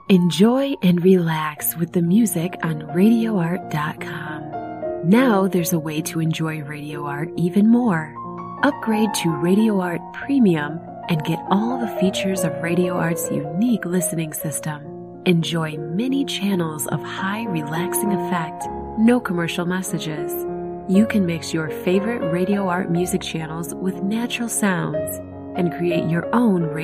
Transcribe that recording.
Enjoy and relax with the music on RadioArt.com. Now there's a way to enjoy Radio Art even more. Upgrade to Radio Art Premium and get all the features of Radio Art's unique listening system. Enjoy many channels of high relaxing effect, no commercial messages. You can mix your favorite Radio Art music channels with natural sounds and create your own radio